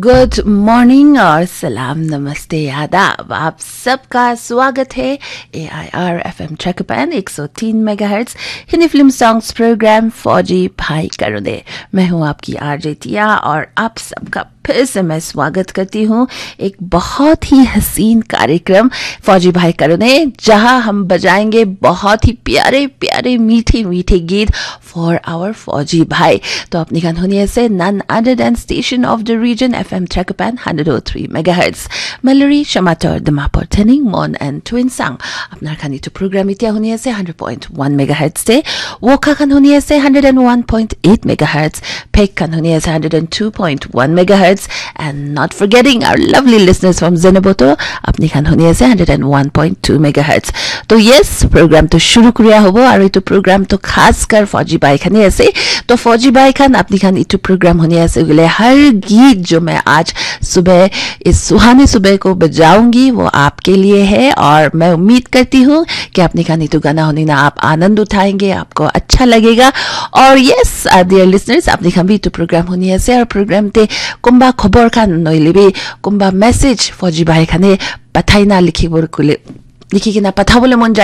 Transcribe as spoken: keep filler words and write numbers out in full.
Good morning और सलाम नमस्ते आदाब। आप सबका स्वागत है ए आई आर एफ एम ट्रैकपैन एक सौ तीन megahertz Hindi film songs programme फौजी भाई करुणे। मैं हूं आपकी आरजे टिया और आप सबका फिर से मैं स्वागत करती हूं एक बहुत ही हसीन कार्यक्रम फौजी भाई करुणे, जहां हम बजाएंगे बहुत ही प्यारे प्यारे मीठे मीठे गीत फॉर आवर फौजी भाई। तो अपनी गान होनी से none other than station of the reason F M ट्रैकपैन one oh three megahertz Mallory Shamator Dimapur Tening Mon and Twinsang अपना खानी तो प्रोग्राम इतिया होनी से one hundred point one megahertz से वोका खान होनी से one oh one point eight megahertz pack Khan होनी से one oh two point one megahertz and not forgetting our lovely listeners from Zenoboto अपनी खान होनी से one oh one point two megahertz। तो yes programme तो शुरू करिया होबो और ये तो प्रोग्राम तो खास कर फौजी भाई खान ऐसे तो फौजी भाई खान अपनी खान इटू प्रोग्राम होने ऐसे गले हर गीत जो मैं आज सुबह इस सुहानी सुबह को बजाऊंगी वो आपके लिए है और मैं उम्मीद करती हूँ कि अपनी खान इटू गाना होने ना आप आनंद उठाएंगे, आपको अच्छा लगेगा। और यस डियर लिसनर्स अपनी खान भी इटू प्रोग्राम होने ऐसे और प्रोग्राम ते कुंबा खबर खान नइले भी कुंबा मैसेज फौजी भाई खाने पठाइना लिखी बोल लिखी कि ना पठा बोले मन